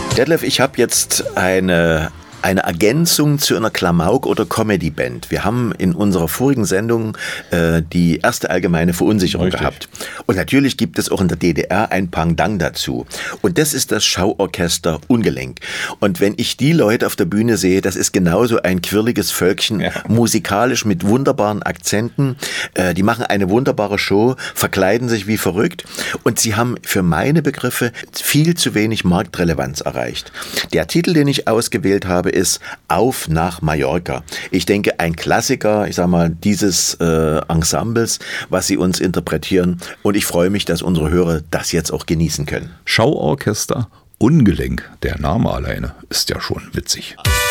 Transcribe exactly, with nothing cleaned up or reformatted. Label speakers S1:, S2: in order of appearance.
S1: Detlef, ich habe jetzt eine, eine Ergänzung zu einer Klamauk- oder Comedy-Band. Wir haben in unserer vorigen Sendung äh, die erste allgemeine Verunsicherung
S2: Richtig.
S1: gehabt. Und natürlich gibt es auch in der D D R ein Pendant dazu. Und das ist das Schauorchester Ungelenk. Und wenn ich die Leute auf der Bühne sehe, das ist genauso ein quirliges Völkchen,
S2: Ja.
S1: musikalisch mit wunderbaren Akzenten. Äh, die machen eine wunderbare Show, verkleiden sich wie verrückt. Und sie haben für meine Begriffe viel zu wenig Marktrelevanz erreicht. Der Titel, den ich ausgewählt habe, ist Auf nach Mallorca. Ich denke, ein Klassiker, ich sag mal, dieses äh, Ensembles, was sie uns interpretieren. Und ich freue mich, dass unsere Hörer das jetzt auch genießen können.
S2: Schauorchester Ungelenk. Der Name alleine ist ja schon witzig.